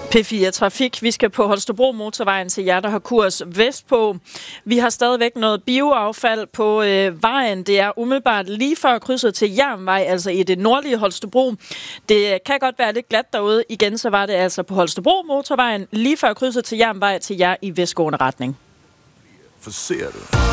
P4 Trafik. Vi skal på Holstebro Motorvejen til jer, der har kurs vestpå. Vi har stadigvæk noget bioaffald på vejen. Det er umiddelbart lige før krydset til Jernvej, altså i det nordlige Holstebro. Det kan godt være lidt glat derude. Igen så var det altså på Holstebro Motorvejen, lige før krydset til Jernvej til jer i vestgående retning. Forser det.